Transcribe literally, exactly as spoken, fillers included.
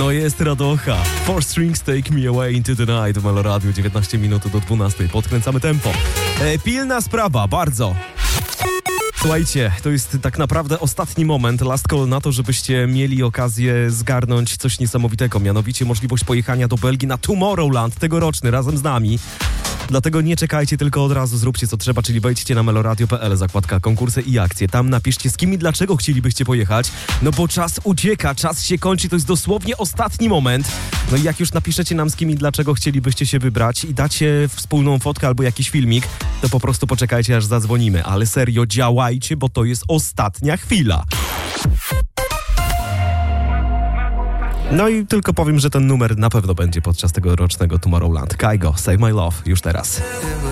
No jest radocha. Four Strings Take Me Away Into the Night w Meloradiu, dziewiętnaście minut do dwunastej. Podkręcamy tempo. E, pilna sprawa, bardzo. Słuchajcie, to jest tak naprawdę ostatni moment, last call na to, żebyście mieli okazję zgarnąć coś niesamowitego, mianowicie możliwość pojechania do Belgii na Tomorrowland tegoroczny razem z nami. Dlatego nie czekajcie, tylko od razu zróbcie co trzeba, czyli wejdźcie na meloradio kropka p l, zakładka konkursy i akcje. Tam napiszcie, z kim i dlaczego chcielibyście pojechać, no bo czas ucieka, czas się kończy, to jest dosłownie ostatni moment. No i jak już napiszecie nam, z kim i dlaczego chcielibyście się wybrać i dacie wspólną fotkę albo jakiś filmik, to po prostu poczekajcie, aż zadzwonimy. Ale serio, działajcie, bo to jest ostatnia chwila. No i tylko powiem, że ten numer na pewno będzie podczas tego rocznego Tomorrowland. Kygo, Save My Love, już teraz.